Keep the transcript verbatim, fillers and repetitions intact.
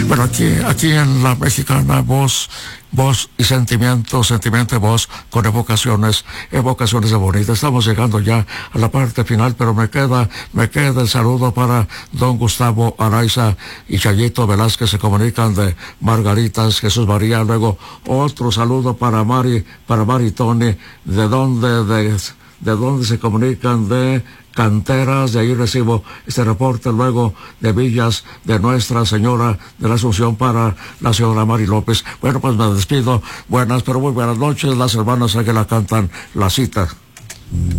Bueno, aquí, aquí en la mexicana, voz, voz y sentimiento, sentimiento y voz con evocaciones, evocaciones de bonita. Estamos llegando ya a la parte final, pero me queda, me queda el saludo para don Gustavo Araiza y Chayito Velázquez, se comunican de Margaritas, Jesús María. Luego otro saludo para Mari, para Mari Tony, de donde, de, de donde se comunican de Canteras. De ahí recibo este reporte, luego de Villas de Nuestra Señora de la Asunción para la señora Mari López. Bueno, pues me despido. Buenas, pero muy buenas noches. Las hermanas Águila cantan La Cita.